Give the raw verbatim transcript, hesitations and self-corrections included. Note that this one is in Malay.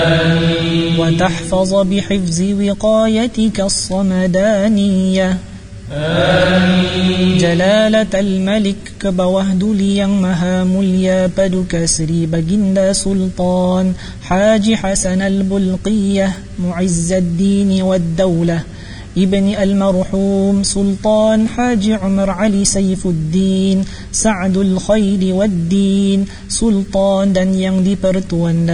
وتحفظ بحفظ وقايتك الصمدانية. جلالة الملك كبوهدلي yang maha mulia paduka Sri Baginda Sultan Haji Hasan al-Bulqiyah Mu'izzaddin wad-Daulah ibni al-marhum Sultan Haji Umar Ali Saifuddin Sa'dul Khairi wad-Din Sultan dan yang dipertuan